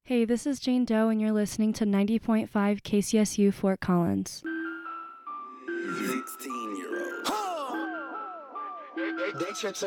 Hey, this is Jane Doe, and you're listening to 90.5 KCSU Fort Collins. 16-year-old.